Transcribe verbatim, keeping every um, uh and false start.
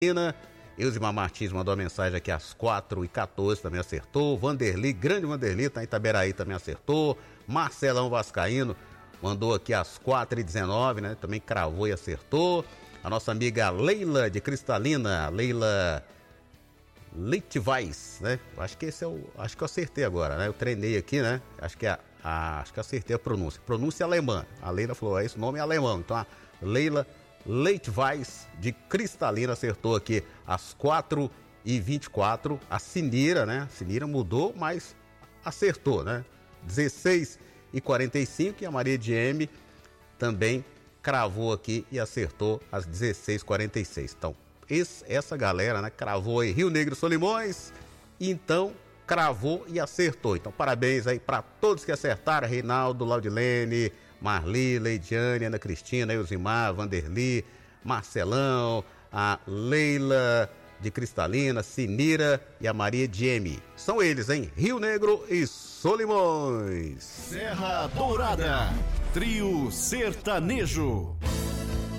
Eusimar Martins mandou uma mensagem aqui às quatro e quatorze, também acertou. Vanderli, grande Vanderli, tá em Itaberaí, também acertou. Marcelão Vascaíno mandou aqui às quatro e dezenove, né? Também cravou e acertou. A nossa amiga Leila de Cristalina, Leila Leitvais, né? Acho que esse é o. Acho que eu acertei agora, né? Eu treinei aqui, né? Acho que, a, a, acho que eu acertei a pronúncia. Pronúncia alemã. A Leila falou, esse nome é alemão. Então a Leila Leitvais de Cristalina acertou aqui às quatro e vinte e quatro. A Sinira, né? A Sinira mudou, mas acertou, né? dezesseis e quarenta e cinco. E a Maria de M também cravou aqui e acertou às dezesseis e quarenta e seis. Então, esse, essa galera, né? Cravou aí Rio Negro Solimões. Então, cravou e acertou. Então, parabéns aí para todos que acertaram. Reinaldo, Laudilene, Marli, Leidiane, Ana Cristina, Eusimar, Vanderli, Marcelão, a Leila de Cristalina, Sinira e a Maria Dieme. São eles, hein? Rio Negro e Solimões. Serra Dourada, trio sertanejo.